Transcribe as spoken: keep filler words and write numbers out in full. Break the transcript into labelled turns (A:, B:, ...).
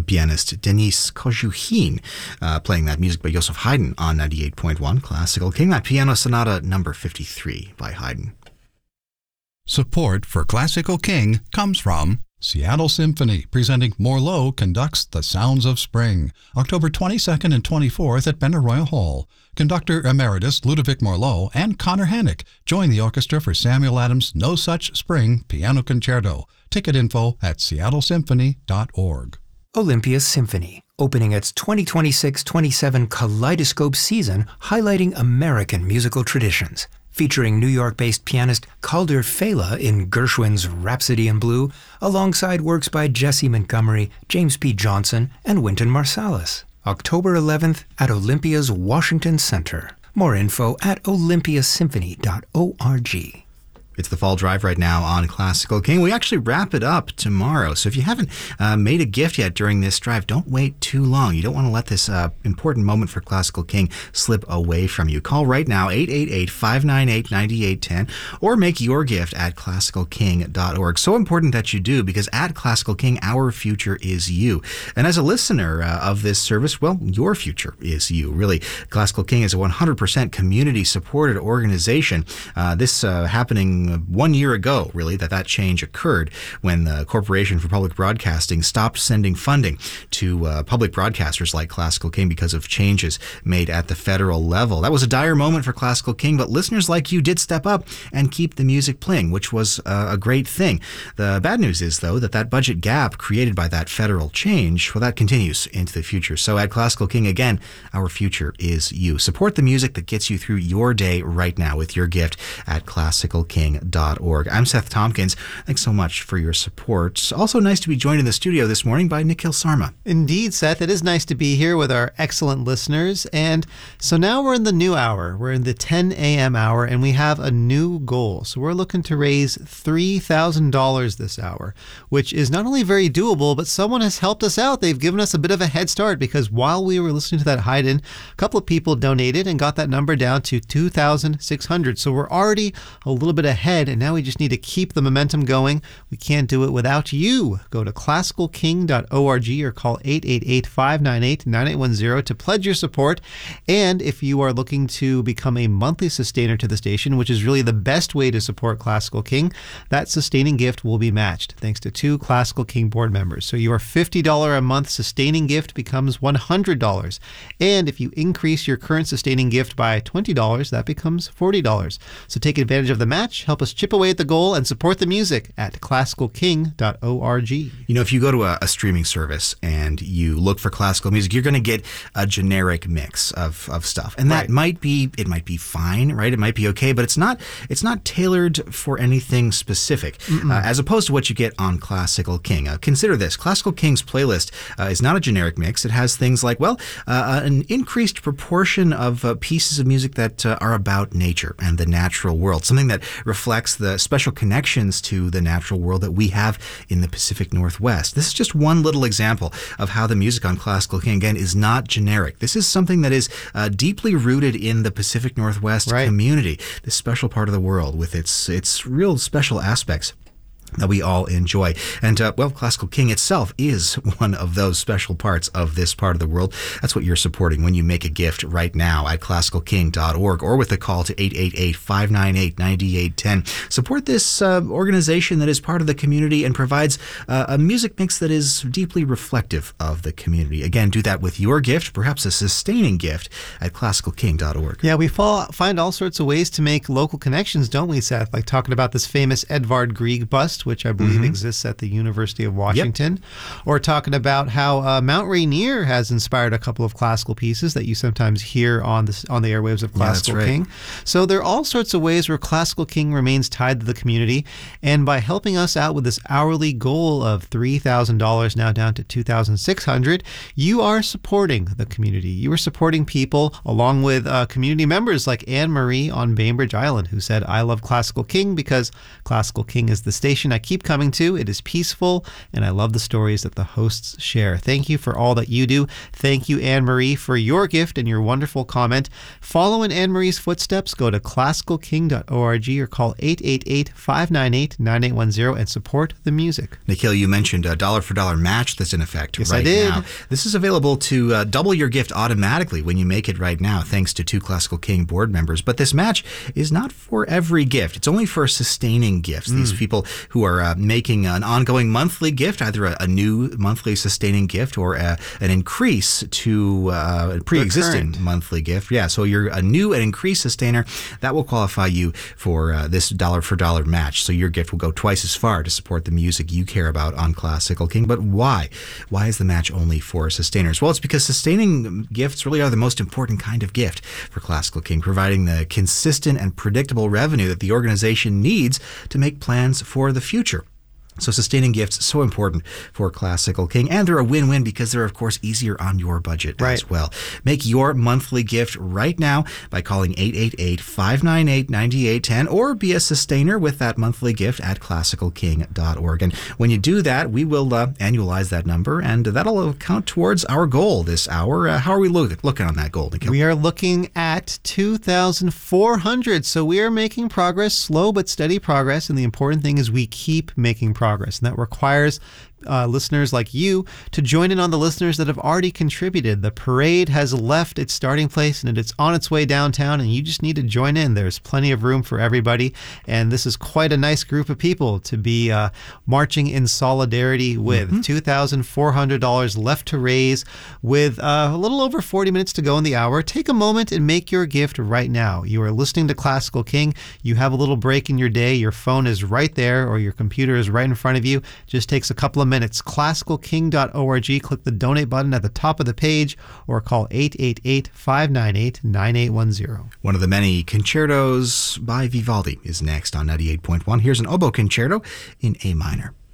A: pianist Denis Kojuhin, uh, playing that music by Joseph Haydn on ninety-eight point one Classical King. That Piano Sonata number fifty-three by Haydn.
B: Support for Classical King comes from Seattle Symphony, presenting Morleau Conducts the Sounds of Spring, October twenty-second and twenty-fourth at Benaroya Hall. Conductor Emeritus Ludovic Morleau and Connor Hannock join the orchestra for Samuel Adams' No Such Spring Piano Concerto. Ticket info at seattle symphony dot org.
C: Olympia Symphony, opening its twenty twenty-six twenty-seven Kaleidoscope season, highlighting American musical traditions. Featuring New York-based pianist Calder Fela in Gershwin's Rhapsody in Blue, alongside works by Jesse Montgomery, James P. Johnson, and Wynton Marsalis. October eleventh at Olympia's Washington Center. More info at olympia symphony dot org.
A: It's the Fall Drive right now on Classical King. We actually wrap it up tomorrow. So if you haven't uh, made a gift yet during this drive, don't wait too long. You don't want to let this uh, important moment for Classical King slip away from you. Call right now, eight eight eight, five nine eight, nine eight one zero, or make your gift at classical king dot org. So important that you do, because at Classical King, our future is you. And as a listener uh, of this service, well, your future is you. Really, Classical King is a one hundred percent community-supported organization. Uh, this uh, happening one year ago, really, that that change occurred when the Corporation for Public Broadcasting stopped sending funding to uh, public broadcasters like Classical King because of changes made at the federal level. That was a dire moment for Classical King, but listeners like you did step up and keep the music playing, which was uh, a great thing. The bad news is, though, that that budget gap created by that federal change, well, that continues into the future. So at Classical King, again, our future is you. Support the music that gets you through your day right now with your gift at classical king dot org. I'm Seth Tompkins. Thanks so much for your support. Also nice to be joined in the studio this morning by Nikhil Sarma.
D: Indeed, Seth. It is nice to be here with our excellent listeners. And so now we're in the new hour. We're in the ten a.m. hour, and we have a new goal. So we're looking to raise three thousand dollars this hour, which is not only very doable, but someone has helped us out. They've given us a bit of a head start, because while we were listening to that Haydn, a couple of people donated and got that number down to two thousand six hundred dollars. So we're already a little bit ahead. And now we just need to keep the momentum going. We can't do it without you. Go to classical king dot org or call eight eight eight, five nine eight, nine eight one zero to pledge your support. And if you are looking to become a monthly sustainer to the station, which is really the best way to support Classical King, that sustaining gift will be matched thanks to two Classical King board members. So your fifty dollars a month sustaining gift becomes one hundred dollars. And if you increase your current sustaining gift by twenty dollars, that becomes forty dollars. So take advantage of the match. Help us chip away at the goal and support the music at classical king dot org.
A: You know, if you go to a, a streaming service and you look for classical music, you're going to get a generic mix of, of stuff. And that right. might be, it might be fine, right? It might be okay, but it's not, it's not tailored for anything specific, uh, as opposed to what you get on Classical King. Uh, consider this. Classical King's playlist uh, is not a generic mix. It has things like, well, uh, an increased proportion of uh, pieces of music that uh, are about nature and the natural world, something that reflects the special connections to the natural world that we have in the Pacific Northwest. This is just one little example of how the music on Classical King, again, is not generic. This is something that is uh, deeply rooted in the Pacific Northwest right. community, this special part of the world with its its real special aspects that we all enjoy. And, uh, well, Classical King itself is one of those special parts of this part of the world. That's what you're supporting when you make a gift right now at classical king dot org or with a call to eight eight eight, five nine eight, nine eight one zero. Support this uh, organization that is part of the community and provides uh, a music mix that is deeply reflective of the community. Again, do that with your gift, perhaps a sustaining gift, at classical king dot org.
D: Yeah, we fall, find all sorts of ways to make local connections, don't we, Seth? Like talking about this famous Edvard Grieg bust, which I believe mm-hmm. exists at the University of Washington, yep. or talking about how uh, Mount Rainier has inspired a couple of classical pieces that you sometimes hear on the, on the airwaves of Classical
A: yeah, that's right.
D: King. So there are all sorts of ways where Classical King remains tied to the community, and by helping us out with this hourly goal of three thousand dollars, now down to two thousand six hundred dollars, you are supporting the community. You are supporting people along with uh, community members like Anne Marie on Bainbridge Island, who said, "I love Classical King because Classical King is the station station I keep coming to. It is peaceful, and I love the stories that the hosts share. Thank you for all that you do. Thank you, Anne-Marie, for your gift and your wonderful comment. Follow in Anne-Marie's footsteps. Go to classical king dot org or call eight eight eight, five nine eight, nine eight one zero and support the music.
A: Nikhil, you mentioned a dollar-for-dollar match that's in effect
D: yes,
A: right
D: I did.
A: now. This is available to uh, double your gift automatically when you make it right now, thanks to two Classical King board members. But this match is not for every gift. It's only for sustaining gifts. Mm. These people who are uh, making an ongoing monthly gift, either a, a new monthly sustaining gift or a, an increase to uh, a pre-existing monthly gift. Yeah, so you're a new and increased sustainer. That will qualify you for uh, this dollar-for-dollar match. So your gift will go twice as far to support the music you care about on Classical King. But why? Why is the match only for sustainers? Well, it's because sustaining gifts really are the most important kind of gift for Classical King, providing the consistent and predictable revenue that the organization needs to make plans for the future. So sustaining gifts, so important for Classical King. And they're a win-win because they're, of course, easier on your budget
D: right.
A: as well. Make your monthly gift right now by calling eight eight eight, five nine eight, nine eight one zero or be a sustainer with that monthly gift at classical king dot org. And when you do that, we will uh, annualize that number, and that'll count towards our goal this hour. Uh, how are we look- looking on that goal, Nikhil?
D: We are looking at two thousand four hundred. So we are making progress, slow but steady progress. And the important thing is we keep making progress. Progress, and that requires uh, listeners like you to join in on the listeners that have already contributed. The parade has left its starting place and it's on its way downtown, and you just need to join in. There's plenty of room for everybody, and this is quite a nice group of people to be uh, marching in solidarity with. Mm-hmm. two thousand four hundred dollars left to raise with uh, a little over forty minutes to go in the hour. Take a moment and make your gift right now. You are listening to Classical King. You have a little break in your day. Your phone is right there, or your computer is right in front of you. Just takes a couple of minutes. classical king dot org. Click the donate button at the top of the page or call eight eight eight, five nine eight, nine eight one zero.
A: One of the many concertos by Vivaldi is next on ninety-eight point one. Here's an oboe concerto in A minor.